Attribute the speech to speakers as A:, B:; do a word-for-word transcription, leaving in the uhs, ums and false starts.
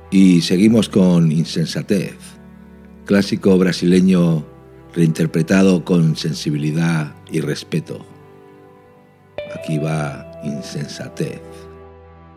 A: Y seguimos con Insensatez, clásico brasileño reinterpretado con sensibilidad y respeto. Aquí va Insensatez.